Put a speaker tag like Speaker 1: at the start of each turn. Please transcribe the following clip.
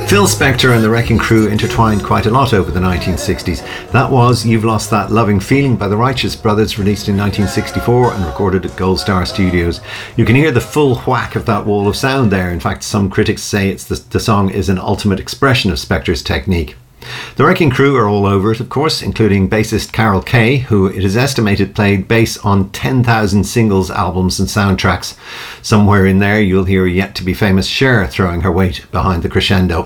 Speaker 1: Phil Spector and the Wrecking Crew intertwined quite a lot over the 1960s. That was You've Lost That Loving Feeling by the Righteous Brothers, released in 1964 and recorded at Gold Star Studios. You can hear the full whack of that wall of sound there. In fact, some critics say the song is an ultimate expression of Spector's technique. The Wrecking Crew are all over it, of course, including bassist Carol Kaye, who it is estimated played bass on 10,000 singles, albums and soundtracks. Somewhere in there you'll hear yet to be famous Cher throwing her weight behind the crescendo.